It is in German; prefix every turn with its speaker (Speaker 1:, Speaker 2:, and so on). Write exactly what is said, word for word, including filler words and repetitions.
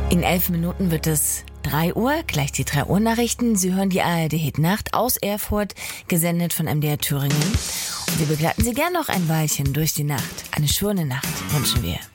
Speaker 1: In elf Minuten wird es drei Uhr, gleich die drei Uhr Nachrichten. Sie hören die A R D Hit Nacht aus Erfurt, gesendet von M D R Thüringen. Und wir begleiten Sie gern noch ein Weilchen durch die Nacht. Eine schöne Nacht wünschen wir.